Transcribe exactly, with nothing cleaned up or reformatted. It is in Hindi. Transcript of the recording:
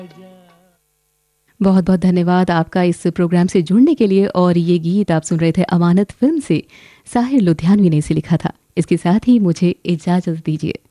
बहुत बहुत धन्यवाद आपका इस प्रोग्राम से जुड़ने के लिए। और ये गीत आप सुन रहे थे अमानत फिल्म से, साहिर लुधियानवी ने इसे लिखा था। इसके साथ ही मुझे इजाजत दीजिए।